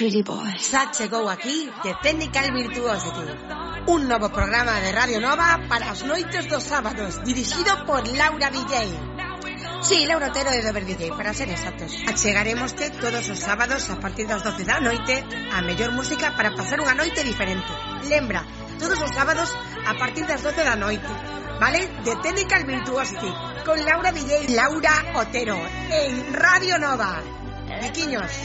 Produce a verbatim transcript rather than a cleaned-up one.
pretty boy. Xa chegou aquí The Technical Virtuosity, un novo programa de Radio Nova para as noites dos sábados, dirixido por Laura D J. Sí, Laura Otero de Dover D J, para ser exactos. Achegaremoste todos os sábados a partir das doce da noite a mellor música para pasar unha noite diferente. Lembra, todos os sábados a partir das doce da noite, vale? The Technical Virtuosity con Laura D J, Laura Otero en Radio Nova. Riquiños.